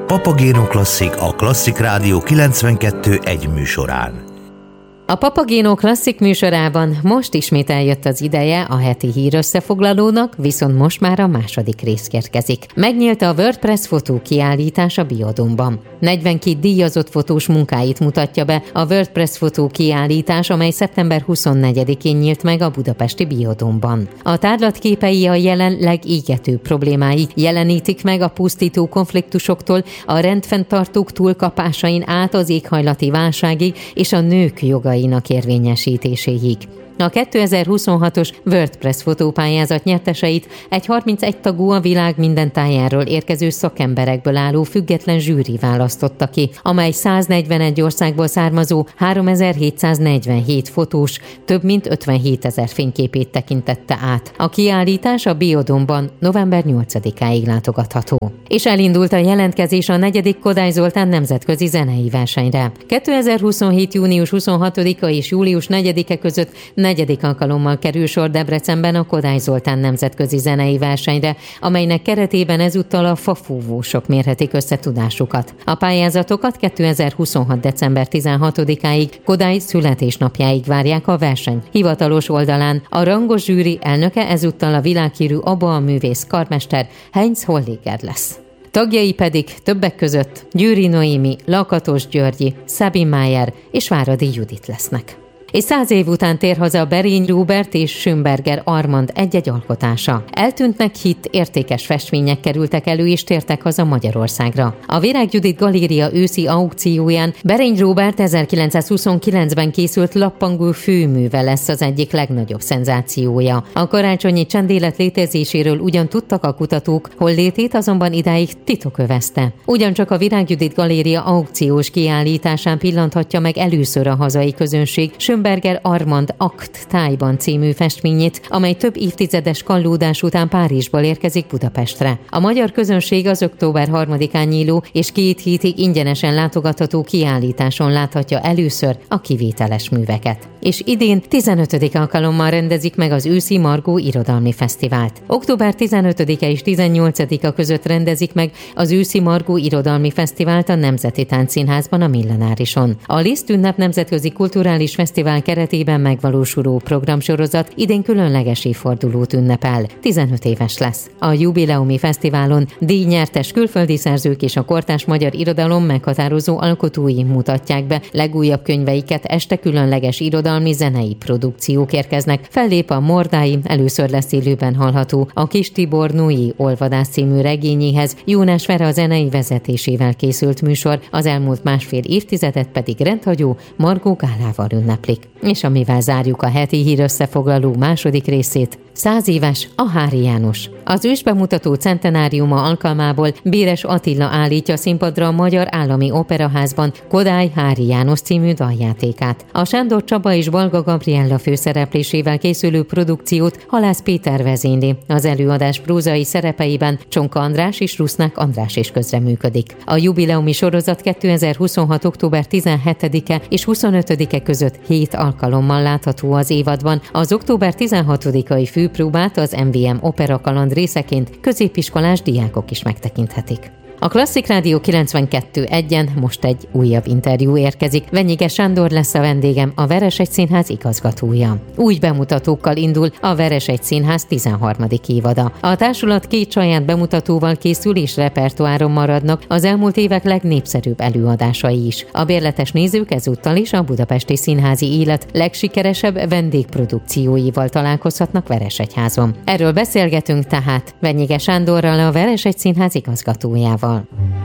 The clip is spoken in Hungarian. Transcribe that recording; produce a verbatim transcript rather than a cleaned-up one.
Papagéno Klasszik a Klasszik Rádió kilencvenkettő egy műsorán. A Papagéno Klasszik műsorában most ismét eljött az ideje a heti hírösszefoglalónak, viszont most már a második rész érkezik. Megnyílt a WordPress fotó kiállítás a Biodómban. negyvenkét díjazott fotós munkáit mutatja be a WordPress fotó kiállítás, amely szeptember huszonnegyedikén nyílt meg a budapesti Biodómban. A tárlat képei a jelen legégetőbb problémái jelenítik meg, a pusztító konfliktusoktól, a rendfenntartók túlkapásain át az éghajlati válságig és a nők jogai érvényesítéséig. A kétezer-huszonhatos WordPress fotópályázat nyerteseit egy harmincegy tagú, a világ minden tájáról érkező szakemberekből álló független zsűri választotta ki, amely száznegyvenegy országból származó háromezer-hétszáznegyvenhét fotós több mint ötvenhétezer fényképét tekintette át. A kiállítás a Biodómban november nyolcadikáig látogatható. És elindult a jelentkezés a negyedik Kodály Zoltán nemzetközi zenei versenyre. kétezer-huszonhét június huszonhatodika és július negyedike között negyedik alkalommal kerül sor Debrecenben a Kodály Zoltán nemzetközi zenei versenyre, amelynek keretében ezúttal a fafúvósok mérhetik össze tudásukat. A pályázatokat kétezer-huszonhat december tizenhatodikáig, Kodály születésnapjáig várják a verseny hivatalos oldalán. A rangos zsűri elnöke ezúttal a világhírű Abba művész karmester Heinz Holliger lesz. Tagjai pedig többek között Győri Noémi, Lakatos Györgyi, Sabine Mayer és Váradi Judit lesznek. És száz év után tér haza Berény Róbert és Schönberger Armand egy-egy alkotása. Eltűntnek hitt értékes festmények kerültek elő és tértek haza Magyarországra. A Virág Judit Galéria őszi aukcióján Berény Róbert ezerkilencszázhuszonkilencben készült lappangó főműve lesz az egyik legnagyobb szenzációja. A karácsonyi csendélet létezéséről ugyan tudtak a kutatók, hollétét azonban idáig titok övezte. Ugyancsak a Virág Judit Galéria aukciós kiállításán pillanthatja meg először a hazai közönség Schönberger Armand Akt Tájban című festményét, amely több évtizedes kallódás után Párizsból érkezik Budapestre. A magyar közönség az október harmadikán nyíló és két hétig ingyenesen látogatható kiállításon láthatja először a kivételes műveket. És idén tizenötödik alkalommal rendezik meg az őszi Margó Irodalmi Fesztivált. október tizenötödike és tizennyolcadika között rendezik meg az őszi Margó Irodalmi Fesztivált a Nemzeti Táncszínházban, a Millenárison. A Liszt ünnep nemzetközi kulturális fesztivál keretében megvalósuló programsorozat idén különleges évfordulót ünnepel. tizenöt éves lesz. A jubileumi fesztiválon díjnyertes külföldi szerzők és a kortárs magyar irodalom meghatározó alkotói mutatják be legújabb könyveiket, este különleges irodalmi zenei produkciók érkeznek. Fellép a Mordái, először lesz élőben hallható a Kis Tibor Nui olvadász című regényéhez Jónás Vera a zenei vezetésével készült műsor, az elmúlt másfél évtizedet pedig rendhagyó Margó gálával ünneplik. És amivel zárjuk a heti hírösszefoglaló második részét, száz éves a Hári János. Az ősbemutató centenáriuma alkalmából Béres Attila állítja színpadra a Magyar Állami Operaházban Kodály Hári János című daljátékát. A Sándor Csaba és Balga Gabriella főszereplésével készülő produkciót Halász Péter vezényli. Az előadás prózai szerepeiben Csonka András és Rusznák András is közreműködik. A jubileumi sorozat kétezer-huszonhat október tizenhetedike és huszonötödike között hét alkalommal látható az évadban. Az október tizenhatodikai főpróbát az em vé em Opera Kaland részeként középiskolás diákok is megtekinthetik. A Klasszik Rádió kilencvenkettő egyen most egy újabb interjú érkezik. Venyige Sándor lesz a vendégem, a Veresegy Színház igazgatója. Új bemutatókkal indul a Veresegy Színház tizenharmadik évada. A társulat két saját bemutatóval készül és repertoáron maradnak az elmúlt évek legnépszerűbb előadásai is. A bérletes nézők ezúttal is a budapesti színházi élet legsikeresebb vendégprodukcióival találkozhatnak Veresegyházon. Erről beszélgetünk tehát Venyige Sándorral, a Veresegy Színház igazgatójával.